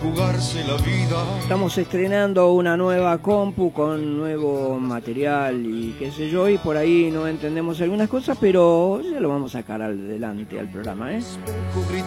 jugarse la vida. Estamos estrenando una nueva compu con nuevo material y qué sé yo, y por ahí no entendemos algunas cosas, pero ya lo vamos a sacar adelante al programa, ¿eh?